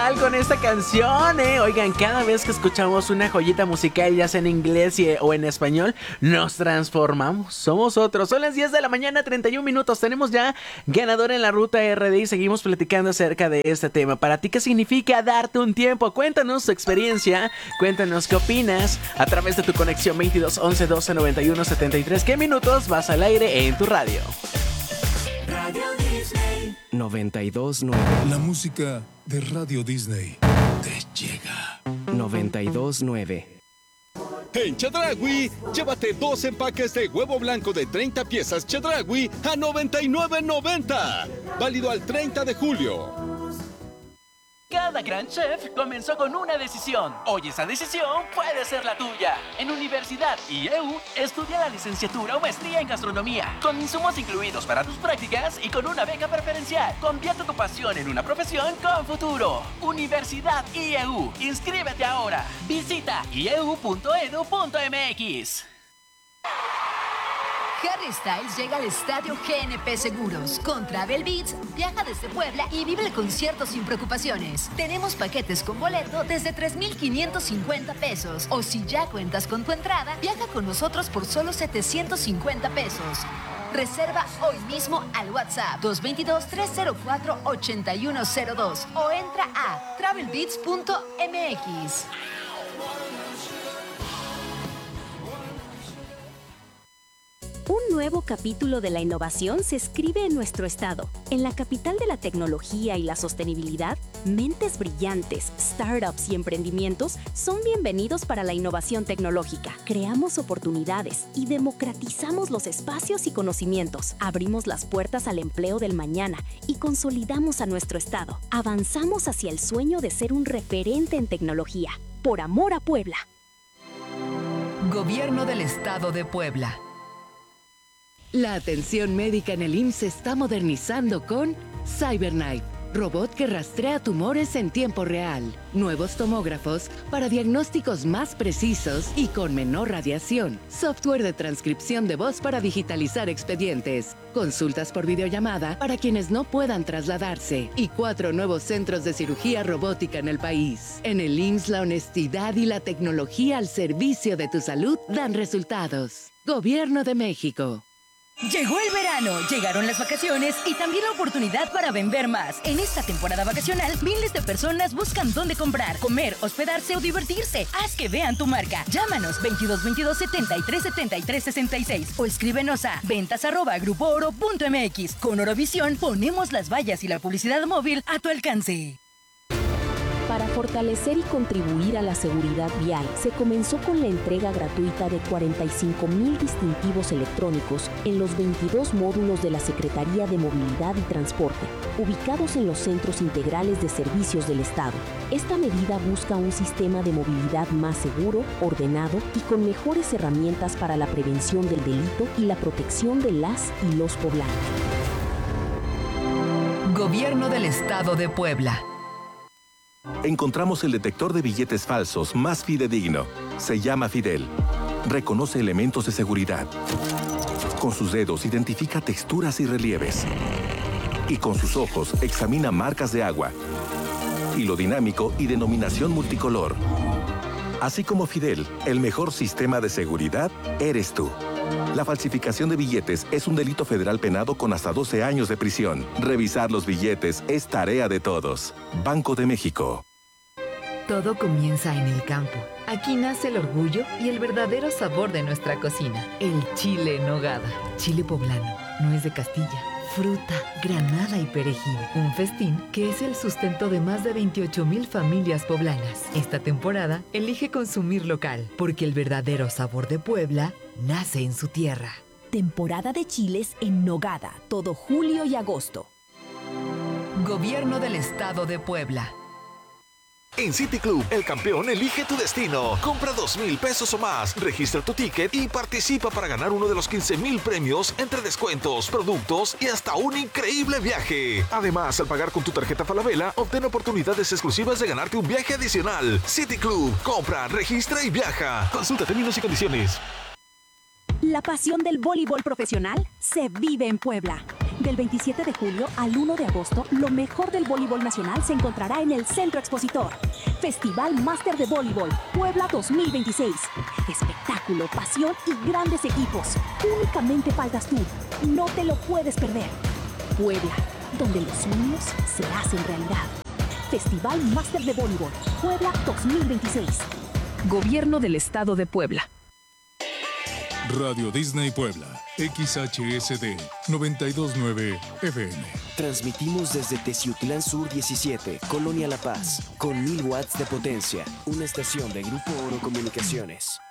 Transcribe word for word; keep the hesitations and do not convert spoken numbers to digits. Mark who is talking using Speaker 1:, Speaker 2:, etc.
Speaker 1: tal con esta canción, eh? Oigan, cada vez que escuchamos una joyita musical, ya sea en inglés y, o en español, nos transformamos, somos otros. Son las diez de la mañana, treinta y un minutos. Tenemos ya ganador en la ruta R D y seguimos platicando acerca de este tema. Para ti, ¿qué significa darte un tiempo? Cuéntanos tu experiencia, cuéntanos qué opinas a través de tu conexión veintidós once doce noventa y uno setenta y tres. ¿Qué minutos vas al aire en tu radio?
Speaker 2: Radio Disney
Speaker 3: noventa y dos nueve.
Speaker 4: La música de Radio Disney te llega.
Speaker 3: noventa y dos nueve.
Speaker 5: En Chedraui, llévate dos empaques de huevo blanco de treinta piezas Chedraui a noventa y nueve noventa. Válido al treinta de julio.
Speaker 6: Cada gran chef comenzó con una decisión. Hoy esa decisión puede ser la tuya. En Universidad I E U, estudia la licenciatura o maestría en gastronomía, con insumos incluidos para tus prácticas y con una beca preferencial. Convierte tu pasión en una profesión con futuro. Universidad I E U. Inscríbete ahora. Visita i e u punto e d u punto m x.
Speaker 7: Harry Styles llega al estadio G N P Seguros. Con Travel Beats, viaja desde Puebla y vive el concierto sin preocupaciones. Tenemos paquetes con boleto desde tres mil quinientos cincuenta pesos. O si ya cuentas con tu entrada, viaja con nosotros por solo setecientos cincuenta pesos. Reserva hoy mismo al WhatsApp dos dos dos, tres cero cuatro, ocho uno cero dos o entra a travel beats punto m x.
Speaker 8: Un nuevo capítulo de la innovación se escribe en nuestro estado. En la capital de la tecnología y la sostenibilidad, mentes brillantes, startups y emprendimientos son bienvenidos para la innovación tecnológica. Creamos oportunidades y democratizamos los espacios y conocimientos. Abrimos las puertas al empleo del mañana y consolidamos a nuestro estado. Avanzamos hacia el sueño de ser un referente en tecnología. Por amor a Puebla.
Speaker 9: Gobierno del Estado de Puebla. La atención médica en el I M S S se está modernizando con CyberKnife, robot que rastrea tumores en tiempo real, nuevos tomógrafos para diagnósticos más precisos y con menor radiación, software de transcripción de voz para digitalizar expedientes, consultas por videollamada para quienes no puedan trasladarse y cuatro nuevos centros de cirugía robótica en el país. En el I M S S la honestidad y la tecnología al servicio de tu salud dan resultados. Gobierno de México.
Speaker 10: Llegó el verano, llegaron las vacaciones y también la oportunidad para vender más. En esta temporada vacacional, miles de personas buscan dónde comprar, comer, hospedarse o divertirse. Haz que vean tu marca. Llámanos veintidós veintidós, setenta y tres setenta y tres sesenta y seis o escríbenos a ventas arroba grupo oro punto m x. Con Orovisión ponemos las vallas y la publicidad móvil a tu alcance.
Speaker 8: Para fortalecer y contribuir a la seguridad vial, se comenzó con la entrega gratuita de cuarenta y cinco mil distintivos electrónicos en los veintidós módulos de la Secretaría de Movilidad y Transporte, ubicados en los centros integrales de servicios del Estado. Esta medida busca un sistema de movilidad más seguro, ordenado y con mejores herramientas para la prevención del delito y la protección de las y los poblanos.
Speaker 9: Gobierno del Estado de Puebla.
Speaker 11: Encontramos el detector de billetes falsos más fidedigno. Se llama Fidel. Reconoce elementos de seguridad. Con sus dedos identifica texturas y relieves. Y con sus ojos examina marcas de agua. Hilo dinámico y denominación multicolor. Así como Fidel, el mejor sistema de seguridad eres tú. La falsificación de billetes es un delito federal penado con hasta doce años de prisión. Revisar los billetes es tarea de todos. Banco de México.
Speaker 12: Todo comienza en el campo. Aquí nace el orgullo y el verdadero sabor de nuestra cocina. El chile en nogada. Chile poblano. Nuez de Castilla. Fruta, granada y perejil. Un festín que es el sustento de más de veintiocho mil familias poblanas. Esta temporada, elige consumir local, porque el verdadero sabor de Puebla nace en su tierra.
Speaker 8: Temporada de chiles en nogada, todo julio y agosto.
Speaker 9: Gobierno del Estado de Puebla.
Speaker 13: En City Club, el campeón elige tu destino. Compra dos mil pesos o más, registra tu ticket y participa para ganar uno de los quince mil premios entre descuentos, productos y hasta un increíble viaje. Además, al pagar con tu tarjeta Falabella, obtén oportunidades exclusivas de ganarte un viaje adicional. City Club, compra, registra y viaja. Consulta términos y condiciones.
Speaker 8: La pasión del voleibol profesional se vive en Puebla. Del veintisiete de julio al uno de agosto, lo mejor del voleibol nacional se encontrará en el Centro Expositor. Festival Máster de Voleibol Puebla dos mil veintiséis. Espectáculo, pasión y grandes equipos. Únicamente faltas tú. No te lo puedes perder. Puebla, donde los sueños se hacen realidad. Festival Máster de Voleibol Puebla dos mil veintiséis.
Speaker 14: Gobierno del Estado de Puebla.
Speaker 4: Radio Disney Puebla, X H S D noventa y dos punto nueve F M.
Speaker 3: Transmitimos desde Teciutlán Sur diecisiete, Colonia La Paz, con mil watts de potencia. Una estación de Grupo Oro Comunicaciones.